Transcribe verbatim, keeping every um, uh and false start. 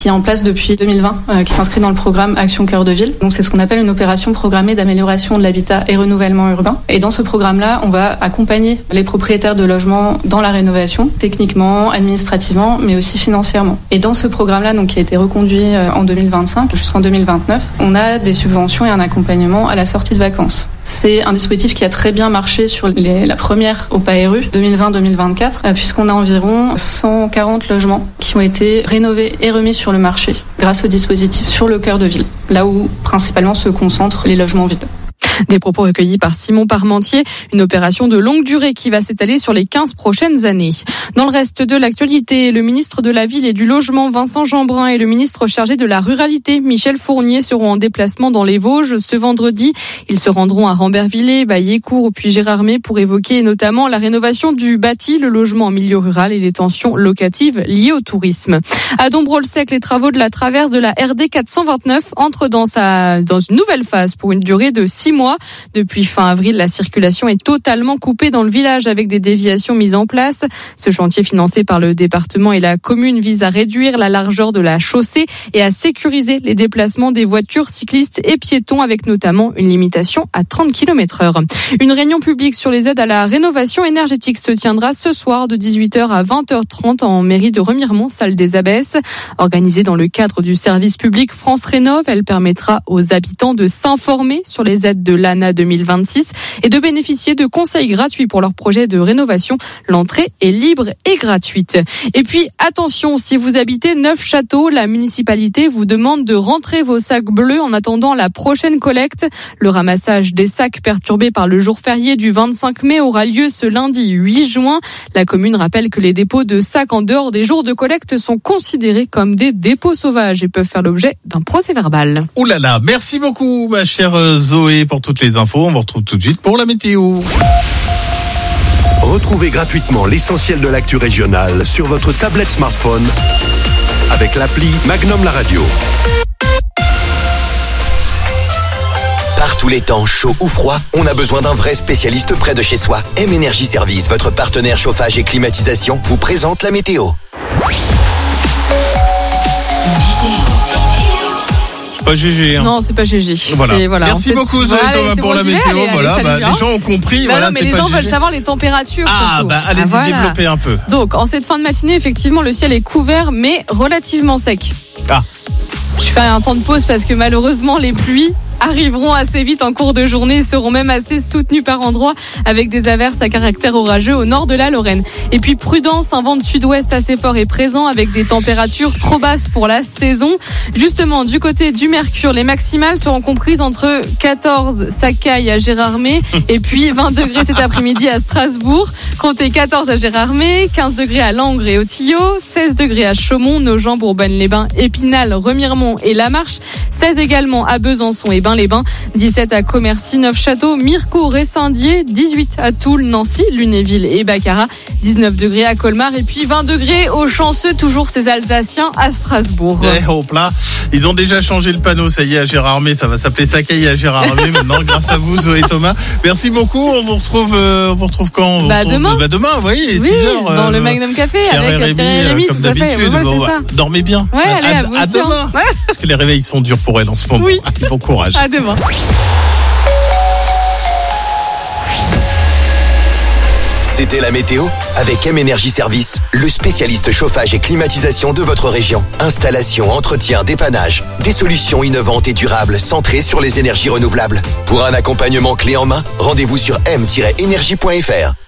qui est en place depuis deux mille vingt, euh, qui s'inscrit dans le programme Action Cœur de Ville. Donc c'est ce qu'on appelle une opération programmée d'amélioration de l'habitat et renouvellement urbain. Et dans ce programme-là, on va accompagner les propriétaires de logements dans la rénovation, techniquement, administrativement, mais aussi financièrement. Et dans ce programme-là, donc qui a été reconduit euh, en deux mille vingt-cinq jusqu'en deux mille vingt-neuf, on a des subventions et un accompagnement à la sortie de vacances. C'est un dispositif qui a très bien marché sur les, la première O P A R U deux mille vingt deux mille vingt-quatre, euh, puisqu'on a environ cent quarante logements qui ont été rénovés et remis sur le marché grâce au dispositif sur le cœur de ville, là où principalement se concentrent les logements vides. Des propos recueillis par Simon Parmentier, une opération de longue durée qui va s'étaler sur les quinze prochaines années. Dans le reste de l'actualité, le ministre de la Ville et du Logement, Vincent Jeanbrun, et le ministre chargé de la Ruralité, Michel Fournier, seront en déplacement dans les Vosges ce vendredi. Ils se rendront à Rambervillers, Baillécourt puis Gérardmer pour évoquer notamment la rénovation du bâti, le logement en milieu rural et les tensions locatives liées au tourisme. À Dombrol-Sec, les travaux de la traverse de la R D quatre cent vingt-neuf entrent dans sa, dans une nouvelle phase pour une durée de six mois. Depuis fin avril, la circulation est totalement coupée dans le village avec des déviations mises en place. Ce chantier financé par le département et la commune vise à réduire la largeur de la chaussée et à sécuriser les déplacements des voitures, cyclistes et piétons avec notamment une limitation à trente kilomètres heure. Une réunion publique sur les aides à la rénovation énergétique se tiendra ce soir de dix-huit heures à vingt heures trente en mairie de Remiremont, salle des Abbesses. Organisée dans le cadre du service public France Rénov', elle permettra aux habitants de s'informer sur les aides de l'A N A deux mille vingt-six et de bénéficier de conseils gratuits pour leurs projets de rénovation. L'entrée est libre et gratuite. Et puis, attention, si vous habitez Neufchâteau, la municipalité vous demande de rentrer vos sacs bleus en attendant la prochaine collecte. Le ramassage des sacs perturbé par le jour férié du vingt-cinq mai aura lieu ce lundi huit juin. La commune rappelle que les dépôts de sacs en dehors des jours de collecte sont considérés comme des dépôts sauvages et peuvent faire l'objet d'un procès verbal. Ouh là là, merci beaucoup ma chère Zoé pour toutes les infos. On vous retrouve tout de suite pour la météo. Retrouvez gratuitement l'essentiel de l'actu régionale sur votre tablette smartphone avec l'appli Magnum La Radio. Par tous les temps, chaud ou froid, on a besoin d'un vrai spécialiste près de chez soi. M Energy Service, votre partenaire chauffage et climatisation, vous présente la météo. C'est pas G G. Hein. Non, c'est pas G G. Voilà. C'est, voilà, Merci beaucoup Zoé voilà, Thomas pour bon, la météo. allez, voilà, allez, bah, salut, les gens ont compris. Bah voilà, non, mais c'est les pas gens G G. veulent savoir les températures. Ah, surtout. bah allez-y, ah, voilà. développez un peu. Donc, en cette fin de matinée, effectivement, le ciel est couvert, mais relativement sec. Ah. Je fais un temps de pause parce que malheureusement, les pluies arriveront assez vite en cours de journée et seront même assez soutenues par endroits avec des averses à caractère orageux au nord de la Lorraine. Et puis prudence, un vent de sud-ouest assez fort est présent avec des températures trop basses pour la saison. Justement, du côté du Mercure, les maximales seront comprises entre quatorze Sacaille à Gérardmer et puis vingt degrés cet après-midi à Strasbourg. Comptez quatorze à Gérardmer, quinze degrés à Langres et au Tillot, seize degrés à Chaumont, Nogent, Bourbonne-les-Bains, Épinal, Remiremont et La Marche, seize également à Besançon et les Bains, dix-sept à Commercy, Neufchâteau, Mirecourt et Saint-Dié, dix-huit à Toul, Nancy, Lunéville et Baccarat, dix-neuf degrés à Colmar et puis vingt degrés aux chanceux, toujours ces Alsaciens à Strasbourg. Eh, hop là, ils ont déjà changé le panneau, ça y est, à Gérardmer, ça va s'appeler Sacaille à Gérardmer maintenant, grâce à vous Zoé Thomas. Merci beaucoup, on vous retrouve, euh, on vous retrouve quand on Bah retrouve, demain. Bah demain, oui, oui, six heures. Dans euh, le Magnum Café Pierre avec et Rémi, Pierre et Rémi, comme tout à fait. d'habitude. Ouais, Bon, c'est ça. dormez bien. Ouais, à, allez, à, à vous à aussi, demain. hein. Ouais. Parce que les réveils sont durs pour elle en ce moment. Oui. Bon courage. À demain. C'était la météo avec M Energy Service, le spécialiste chauffage et climatisation de votre région. Installation, entretien, dépannage, des solutions innovantes et durables centrées sur les énergies renouvelables. Pour un accompagnement clé en main, rendez-vous sur m tiret énergie point f r.